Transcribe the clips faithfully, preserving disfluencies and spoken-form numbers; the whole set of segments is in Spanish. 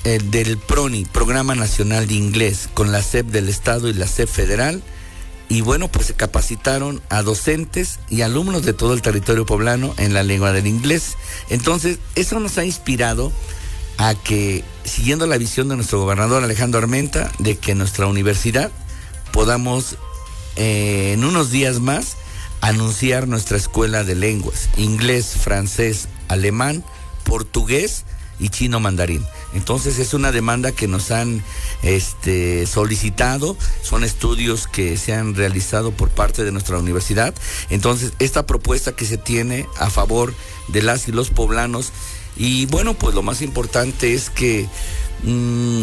eh, del PRONI, Programa Nacional de Inglés, con la S E P del Estado y la S E P Federal. Y bueno, pues se capacitaron a docentes y alumnos de todo el territorio poblano en la lengua del inglés. Entonces, eso nos ha inspirado a que, siguiendo la visión de nuestro gobernador Alejandro Armenta, de que nuestra universidad podamos eh, en unos días más anunciar nuestra escuela de lenguas: inglés, francés, alemán, portugués y chino mandarín. Entonces es una demanda que nos han este, solicitado, son estudios que se han realizado por parte de nuestra universidad. Entonces esta propuesta que se tiene a favor de las y los poblanos, y bueno, pues lo más importante es que mmm,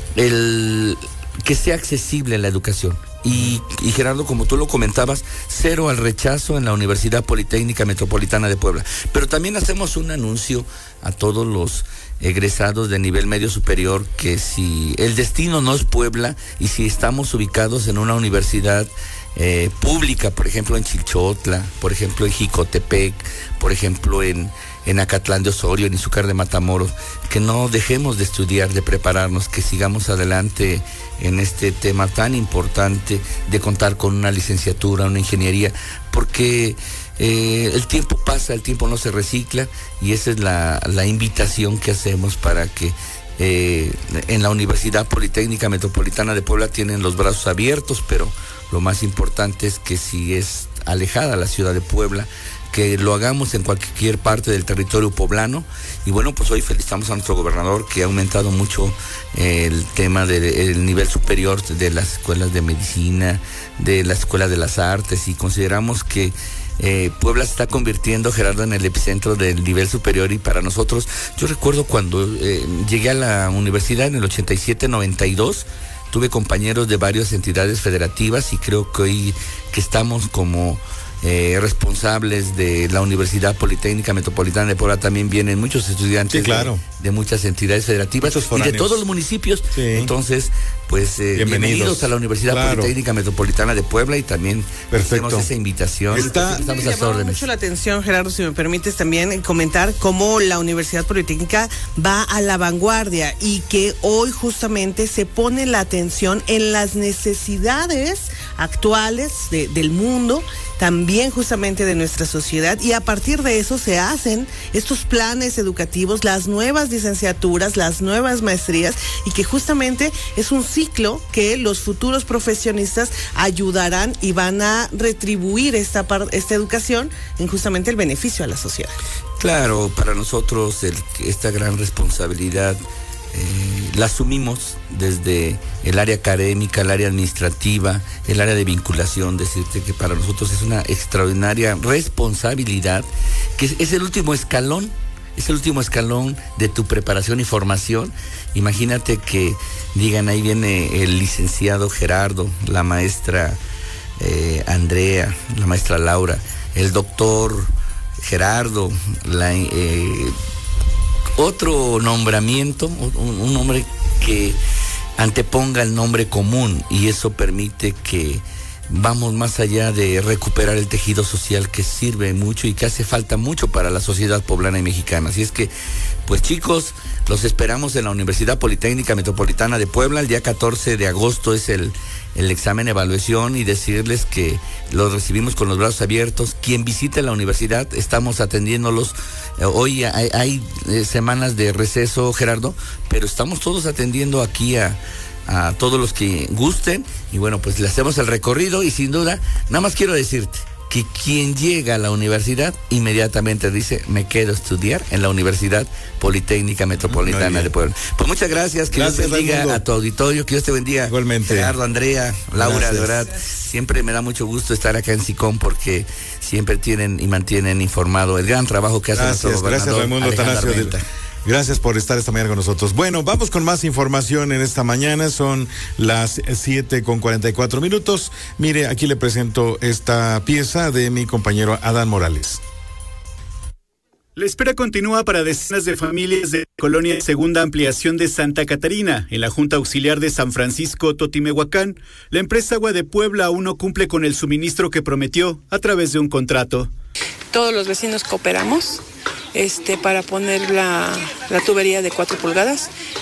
el que sea accesible la educación. Y, y Gerardo, como tú lo comentabas, cero al rechazo en la Universidad Politécnica Metropolitana de Puebla. Pero también hacemos un anuncio a todos los egresados de nivel medio superior, que si el destino no es Puebla y si estamos ubicados en una universidad eh, pública, por ejemplo en Chilchotla, por ejemplo en Jicotepec, por ejemplo en, en Acatlán de Osorio, en Izúcar de Matamoros, que no dejemos de estudiar, de prepararnos, que sigamos adelante en este tema tan importante de contar con una licenciatura, una ingeniería, porque eh, el tiempo pasa, el tiempo no se recicla, y esa es la, la invitación que hacemos para que eh, en la Universidad Politécnica Metropolitana de Puebla tienen los brazos abiertos, pero lo más importante es que si es alejada la ciudad de Puebla, que lo hagamos en cualquier parte del territorio poblano. Y bueno, pues hoy felicitamos a nuestro gobernador, que ha aumentado mucho eh, el tema del nivel superior de las escuelas de medicina, de la escuela de las artes, y consideramos que eh, Puebla se está convirtiendo, Gerardo, en el epicentro del nivel superior. Y para nosotros, yo recuerdo cuando eh, llegué a la universidad en el ochenta y siete noventa y dos, tuve compañeros de varias entidades federativas, y creo que hoy que estamos como Eh, responsables de la Universidad Politécnica Metropolitana de Puebla, también vienen muchos estudiantes, sí, claro, de, de muchas entidades federativas y de todos los municipios. Sí. Entonces, pues eh, bienvenidos. bienvenidos a la Universidad claro. Politécnica Metropolitana de Puebla, y también hacemos esa invitación. Está, Estamos me llamó mucho la atención, Gerardo, si me permites también comentar cómo la Universidad Politécnica va a la vanguardia, y que hoy justamente se pone la atención en las necesidades actuales de, del mundo, también justamente de nuestra sociedad, y a partir de eso se hacen estos planes educativos, las nuevas licenciaturas, las nuevas maestrías, y que justamente es un ciclo que los futuros profesionistas ayudarán y van a retribuir esta, esta educación en justamente el beneficio a la sociedad. Claro, para nosotros el, esta gran responsabilidad Eh, la asumimos desde el área académica, el área administrativa, el área de vinculación. Decirte que para nosotros es una extraordinaria responsabilidad, que es, es el último escalón, es el último escalón de tu preparación y formación. Imagínate que digan, ahí viene el licenciado Gerardo, la maestra eh, Andrea, la maestra Laura, el doctor Gerardo, la... Eh, otro nombramiento, un, un nombre que anteponga el nombre común, y eso permite que vamos más allá de recuperar el tejido social, que sirve mucho y que hace falta mucho para la sociedad poblana y mexicana. Así es que, pues chicos, los esperamos en la Universidad Politécnica Metropolitana de Puebla. El día catorce de agosto es el, el examen de evaluación, y decirles que los recibimos con los brazos abiertos. Quien visite la universidad, estamos atendiéndolos. Eh, hoy hay, hay eh, semanas de receso, Gerardo, pero estamos todos atendiendo aquí a... a todos los que gusten, y bueno, pues le hacemos el recorrido. Y sin duda, nada más quiero decirte que quien llega a la universidad inmediatamente dice, me quedo a estudiar en la Universidad Politécnica Metropolitana de Puebla. Pues muchas gracias, que gracias, Dios bendiga Raimundo. A tu auditorio, que Dios te bendiga. Igualmente. Gerardo, Andrea, Laura, gracias. De verdad, siempre me da mucho gusto estar acá en SICOM, porque siempre tienen y mantienen informado el gran trabajo que hace gracias, nuestro gobernador Gracias, Raimundo Tanacio. Gracias por estar esta mañana con nosotros. Bueno, vamos con más información en esta mañana. Son las siete con cuarenta y cuatro minutos. Mire, aquí le presento esta pieza de mi compañero Adán Morales. La espera continúa para decenas de familias de la colonia Segunda Ampliación de Santa Catarina, en la Junta Auxiliar de San Francisco Totimehuacán. La empresa Agua de Puebla aún no cumple con el suministro que prometió a través de un contrato. Todos los vecinos cooperamos este, para poner la, la tubería de cuatro pulgadas